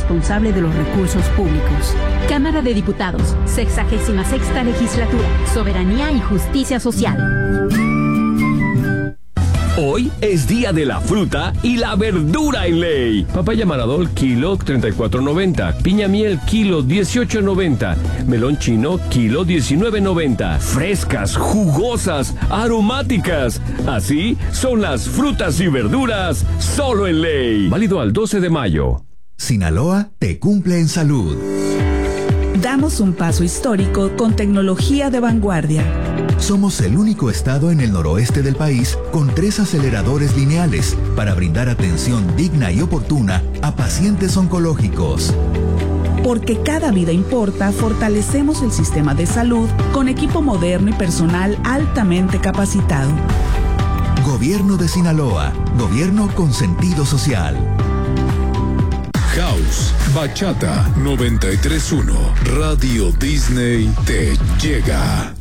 responsable de los recursos públicos. Cámara de Diputados, 66ª Legislatura, Soberanía y Justicia Social. Hoy es día de la fruta y la verdura en Ley. Papaya Maradol, kilo 34.90. Piña miel, kilo 18.90. Melón chino, kilo 19.90. Frescas, jugosas, aromáticas. Así son las frutas y verduras solo en Ley. Válido al 12 de mayo. Sinaloa te cumple en salud. Damos un paso histórico con tecnología de vanguardia. Somos el único estado en el noroeste del país con 3 aceleradores lineales para brindar atención digna y oportuna a pacientes oncológicos. Porque cada vida importa, fortalecemos el sistema de salud con equipo moderno y personal altamente capacitado. Gobierno de Sinaloa, gobierno con sentido social. House, Bachata 93.1, Radio Disney te llega.